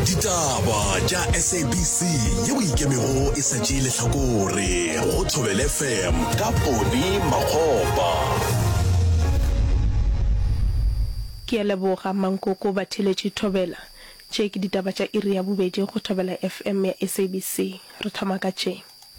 Ditaba tša SABC yeo ikemego e sa tšeele hlakore go Thobela FM ka Poni Makgopa. Ke a leboga Mankoko ba theletše Thobela. Tše ke ditaba tša iri ya bobedi go Thobela FM ya SABC. Re thoma ka tše.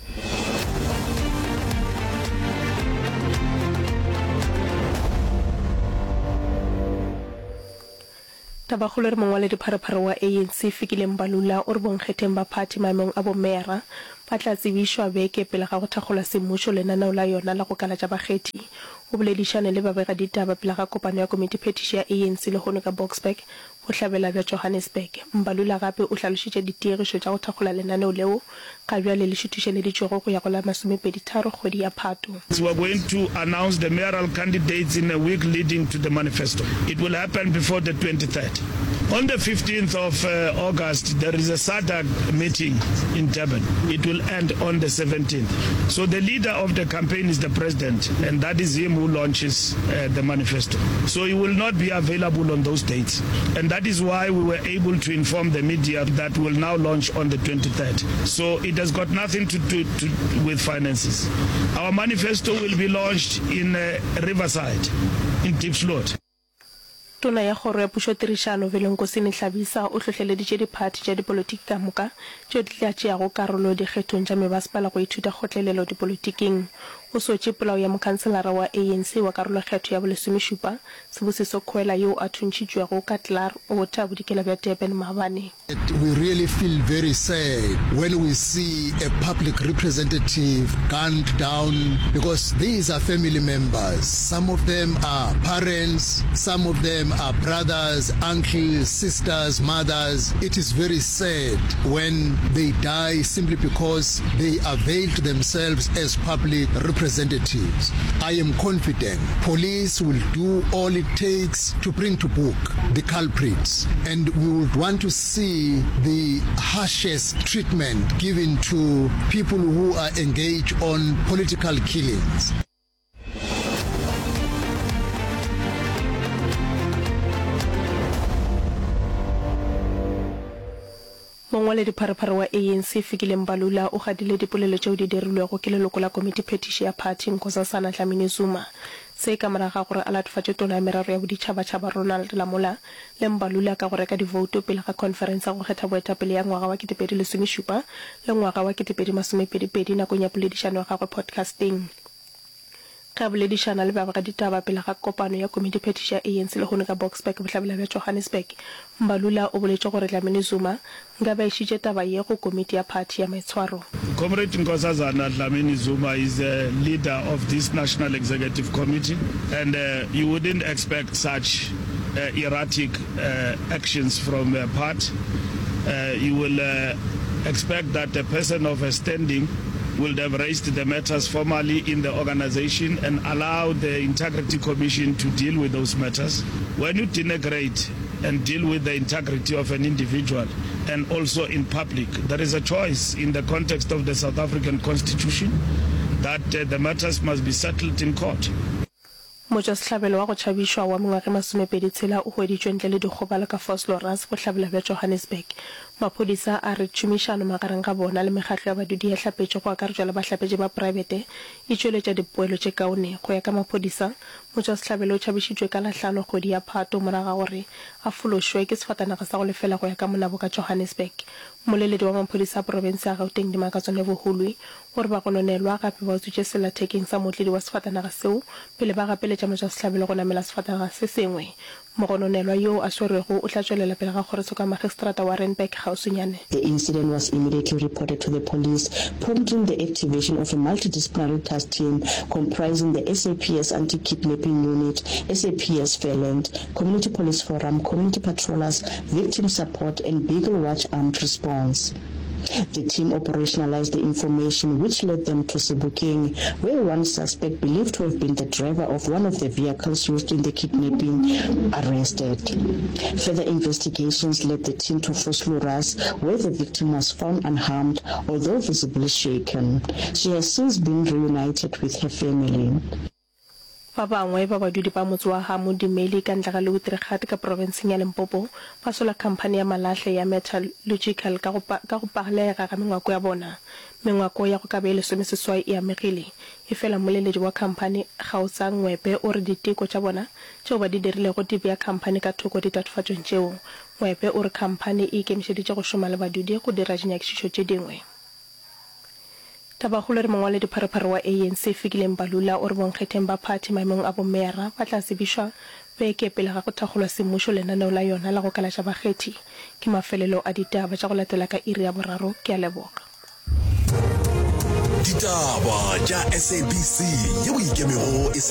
Tabakgolo re mongwale dipharapara wa ANC Fikile Mbalula o re bonkgetheng ba phathi maemong a bomera ba tla tsebishwa beke pele ga go thakgola semmušo lenaneo la yona la go kalatša bakgethi o boledišane le babega ditaba pele ga kopano ya komiti phetiši ya ANC le gone ka Boksburg go hlabela bja Johannesburg. Mbalula gape o hlalošitše ditiegišo tša go thakgola lenaneo leo ka bjale le šutišeleditšego go ya go la 23 kgwedi ya Phato. We are going to announce the mayoral candidates in a week leading to the manifesto. It will happen before the 23rd. On the 15th of August, there is a SADC meeting in Durban. It will end on the 17th. So the leader of the campaign is the president, and that is him who launches the manifesto. So he will not be available on those dates. And that is why we were able to inform the media that will now launch on the 23rd. So it has got nothing to do with finances. Our manifesto will be launched in Riverside, in Diepsloot. Tona ya kgoro ya pušo tirišano Velenkosini Hlabisa o hlohleleditše diphathi tša dipolotiki ka moka tšeo di tla tšeago karolo dikgethong tša mebasepala go ithuta kgotlelelo dipolotiking. O sotše polao ya mokhanselara wa ANC wa karolo kgetho ya bolesomešupa Sibusiso Khwela yo a thuntšitšwego ka Tlar o ta bodikela bja Durban Maabane. We really feel very sad when we see a public representative gunned down because these are family members. Some of them are parents, some of them are brothers, uncles, sisters, mothers. It is very sad when they die simply because they availed themselves as public representatives. I am confident police will do all it takes to bring to book the culprits, and we would want to see the harshest treatment given to people who are engaged on political killings. Mongwale dipharapara wa ANC Fikile Mbalula o gadile dipolelo tšeo di dirilwego ke leloko la komiti phetiši ya phathi Nkosazana Dlamini Zuma se ka morago ga gore a latofatše tona ya meraro ya boditšhabatšhaba Ronald Lamola le Mbalula ka go reka divoutu pele ga conference go kgetha boetapele ya ngwaga wa 2017 le ngwaga wa 2022 nakong ya poledišano ya gagwe podcasting. Ka boledišana le babega ditaba pele ga kopano ya komiti phetiši ya ANC le gone ka Boksburg bohlabela bja Johannesburg. Mbalula o boletše gore Dlamini Zuma nka ba išitše taba ye go komiti ya phathi ya maitshwaro. Comrade Nkosazana Dlamini Zuma is a leader of this National Executive Committee, and you wouldn't expect such erratic actions from a part. You will expect that a person of a standing will have raised the matters formally in the organization and allow the Integrity Commission to deal with those matters. When you denigrate and deal with the integrity of an individual and also in public, there is a choice in the context of the South African Constitution that the matters must be settled in court. Mojasehlabelo wa go tšhabišwa wa mengwaga 26 o hweditšwe ntle le dikgobalo ka Vosloorus go hlabela bja Johannesburg. Maphodisa a re tšhomišano magareng ga bona le mekgatlo ya badudi ya hlapetše go akaretšwa le bahlapetše ba private e tšweletša dipoelo tše kaone. Go ya ka maphodisa, mojasehlabelo o tšhabišitšwe ka lahlano kgwedi ya Phato moraga gore a fološwe ke sefatanaga sa go lefela go ya ka monabo ka Johannesburg. Moleledi wa maphodisa a province ya Gauteng Dimakatso Nebohulwi gore ba gononelwa gape ba utswitše selathekeng sa motledi wa sefatanaga seo pele ba gapeletša mojasehlabelo go namela sefatanaga se sengwe. Mogononelwa yo a swerego o tla tšwelela pele ga kgoretso ka magistrata wa Randburg gausunyane. The incident was immediately reported to the police, prompting the activation of a multidisciplinary task team comprising the SAPS Anti-Kidnapping Unit, SAPS Felent, Community Police Forum, Community Patrollers, Victim Support, and Beagle Watch Armed Response. The team operationalized the information which led them to Sebokeng, where one suspect believed to have been the driver of one of the vehicles used in the kidnapping arrested. Further investigations led the team to Vosloorus, where the victim was found unharmed, although visibly shaken. She has since been reunited with her family. ba bangwe ba badudi ba motse wa ha Modimeli ka ntla ga le Uterigati ka provinceng ya Limpopo ba sola company ya malahle ya Metallurgical ka go palega ga mengwako ya bona. Mengwako ya go ka beele someseswai e amegile e fela moleledi wa company Gausa Ngwepe o re diteko tša bona tšeo ba di dirile go tibia company ka thoko ditatofatsong tšeo. Ngwepe o re company e ikemišeditše go šoma le badudi go dira dinyakišišo tše dingwe. Tabagolo re mongwale dipharapara wa ANC Fikileng Balula o re bonkgetheng ba party maemong a bomera ba tla sebishwa beke pele ga go thagolwa semmušo lenaneo la yona la go kalatša bakgethi ke mafelelo a ditaba tša go latela ka iri ya boraro ke a leboga. Ditaba tša SABC yeo ikemego